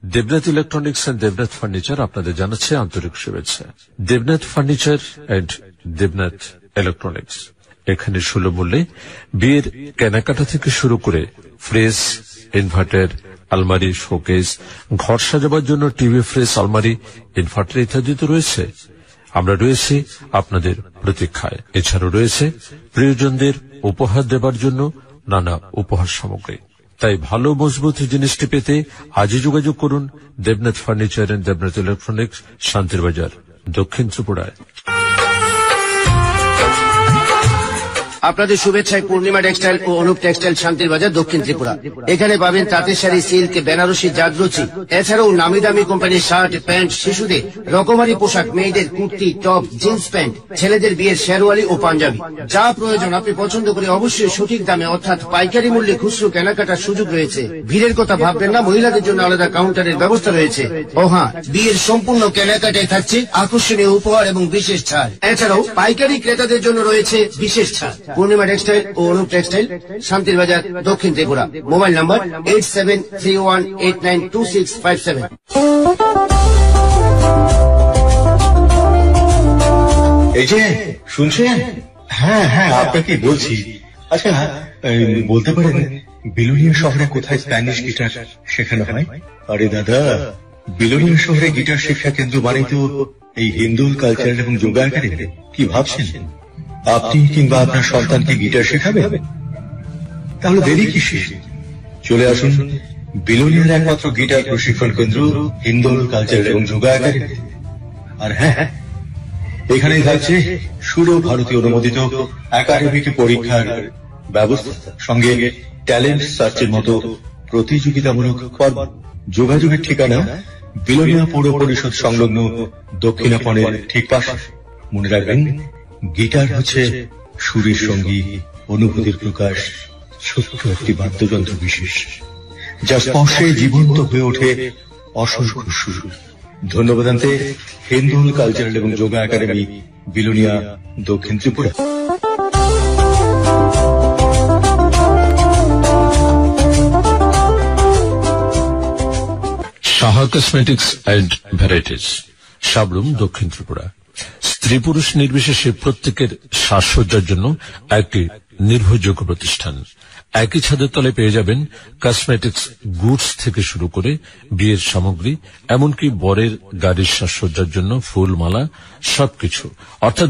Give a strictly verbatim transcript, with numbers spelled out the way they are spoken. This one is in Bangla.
Debnath electronics and Debnath furniture আপনাদের জানাচ্ছে আন্তরিক শুভেচ্ছা। Debnath furniture and Debnath electronics এখানে সুলভ মূল্যে বিয়ের কেনাকাটা থেকে শুরু করে ফ্রিজ, ইনভার্টার, আলমারি, শোকেস, ঘর সাজাবার জন্য টিভি, ফ্রিজ, আলমারি, ইনভার্টার ইত্যাদি তো রয়েছে। আমরা রয়েছি আপনাদের প্রতীক্ষায়। এছাড়াও রয়েছে প্রিয়জনদের উপহার দেবার জন্য নানা উপহার সামগ্রী। তাই ভালো মজবুত জিনিসটি পেতে আজই যোগাযোগ করুন Debnath furniture and Debnath electronics, শান্তির বাজার, দক্ষিণ ত্রিপুরায়। আপনাদের শুভেচ্ছায় পূর্ণিমা টেক্সটাইল ও অনুপ টেক্সটাইল, শান্তির বাজার, দক্ষিণ ত্রিপুরা। এখানে পাবেন তাঁতের শাড়ি, সিল্ক, বেনারসি, জাদরুচি, এছাড়াও নামি দামি কোম্পানির শার্ট, প্যান্ট, শিশুদের রকমারি পোশাক, মেয়েদের কুর্তি, টপ, জিন্স প্যান্ট, ছেলেদের বিয়ের শেরওয়ালি ও পাঞ্জাবি, যা প্রয়োজন আপনি পছন্দ করে অবশ্যই সঠিক দামে অর্থাৎ পাইকারি মূল্যে খুচরো কেনাকাটার সুযোগ রয়েছে। ভিড়ের কথা ভাববেন না, মহিলাদের জন্য আলাদা কাউন্টারের ব্যবস্থা রয়েছে। ও হ্যাঁ, বিয়ের সম্পূর্ণ কেনাকাটায় থাকছে আকর্ষণীয় উপহার এবং বিশেষ ছাড়। এছাড়াও পাইকারি ক্রেতাদের জন্য রয়েছে বিশেষ ছাড়। পূর্ণিমা টেক্সটাইল ও অনুপ টেক্সটাইল, শান্তির বাজার, দক্ষিণ Tripura. Mobile number eight seven three one eight nine two six five seven. এই যে শুনছেন? হ্যাঁ হ্যাঁ, আপনাকে বলছি। আচ্ছা, বলতে পারেন বিলোনিয়া শহরে কোথায় স্প্যানিশ গিটার শেখানো হয়? আরে দাদা, বিলোনিয়া শহরে গিটার শিক্ষা কেন্দ্র মানে তো এই হিন্দুল কালচারাল এবং যোগা একাডেমি। কি ভাবছেন আপনি কিংবা আপনার সন্তানকে গিটার শেখাবেন? তাহলে দেরি কিসে? চলে আসুন বিলোনিয়ার একমাত্র গিটার প্রশিক্ষণ কেন্দ্র হিন্দুল কালচারাল এবং যোগা একাডেমি। আর হ্যাঁ, এখানেই থাকছে সুর ভারতীয় অনুমোদিত একাডেমিক পরীক্ষার ব্যবস্থা, সঙ্গে ট্যালেন্ট সার্চের মতো প্রতিযোগিতামূলক পর্ব। যোগাযোগের ঠিকানা বিলোনিয়া পৌর পরিষদ সংলগ্ন দক্ষিণাপনের ঠিক পাশে। মনে রাখবেন, গিটার হচ্ছে সুরের সঙ্গী, অনুভূতির প্রকাশ, ছোট্ট একটি বাদ্যযন্ত্র বিশেষ, যা স্পর্শে জীবন্ত হয়ে ওঠে অসংখ্য সুর। ধন্যবাদ জানাতে হিন্দুল কালচারাল এবং যোগা একাডেমি, বিলোনিয়া, দক্ষিণ Tripura. Saha cosmetics and varieties, Sabroom, দক্ষিণ ত্রিপুরা। স্ত্রী পুরুষ নির্বিশেষে প্রত্যেকের সাজসজ্জার জন্য একটি নির্ভরযোগ্য প্রতিষ্ঠান। একই ছাদের তলে পেয়ে যাবেন কসমেটিক্স গুডস থেকে শুরু করে বিয়ের সামগ্রী, এমনকি বরের গাড়ির সাজসজ্জার জন্য ফুল, মালা, সবকিছু, অর্থাৎ